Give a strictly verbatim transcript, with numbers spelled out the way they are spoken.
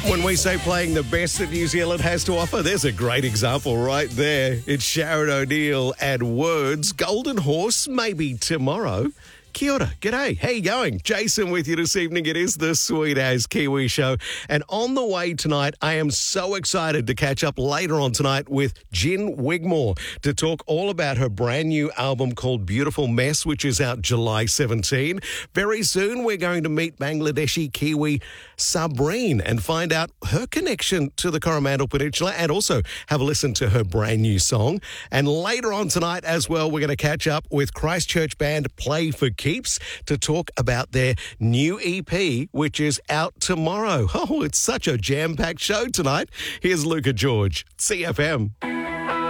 When we say playing the best that New Zealand has to offer, there's a great example right there. It's Sharon O'Neill and Words. Golden Horse, maybe tomorrow. Kia ora, g'day, how you going? Jason with you this evening. It is the Sweet As Kiwi Show. And on the way tonight, I am so excited to catch up later on tonight with Jen Wigmore to talk all about her brand new album called Beautiful Mess, which is out July seventeenth. Very soon, we're going to meet Bangladeshi Kiwi Sabreen and find out her connection to the Coromandel Peninsula and also have a listen to her brand new song. And later on tonight as well, we're going to catch up with Christchurch band Play for Keeps to talk about their new E P, which is out tomorrow. Oh, it's such a jam-packed show tonight. Here's Luca George, C F M.